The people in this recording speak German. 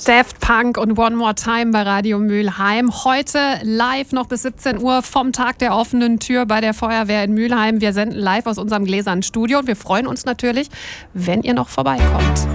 Daft Punk und One More Time bei Radio Mülheim. Heute live noch bis 17 Uhr vom Tag der offenen Tür bei der Feuerwehr in Mülheim. Wir senden live aus unserem gläsernen Studio und wir freuen uns natürlich, wenn ihr noch vorbeikommt.